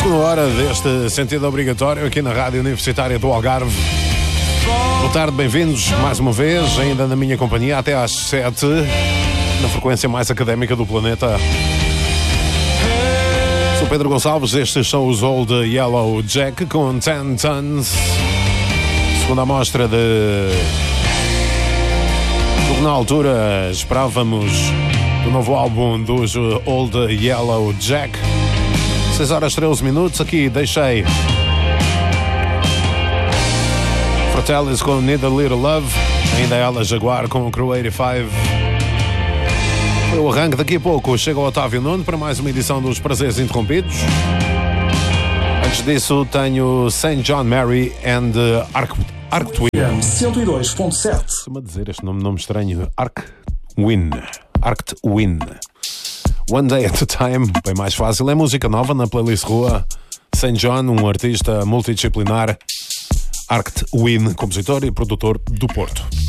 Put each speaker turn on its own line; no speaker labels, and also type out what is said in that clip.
última hora deste sentido obrigatório aqui na Rádio Universitária do Algarve. Boa tarde, bem-vindos mais uma vez, ainda na minha companhia até às 7, na frequência mais académica do planeta. Sou Pedro Gonçalves, estes são os Old Yellow Jack com 10 Tons. Segunda amostra do que na altura esperávamos do novo álbum dos Old Yellow Jack. 6 horas 13 minutos, aqui deixei Fratellis com Need a Little Love, ainda ela Jaguar com o Crew 85. Foi o arranque, daqui a pouco chega o Otávio Nuno para mais uma edição dos Prazeres Interrompidos. Antes disso tenho St. John Mary and Arctwin.
102.7.
Costuma dizer este nome estranho, Arctwin. One Day at a Time, bem mais fácil, é música nova na playlist Rua. St. John, um artista multidisciplinar, Arctwin, compositor e produtor do Porto.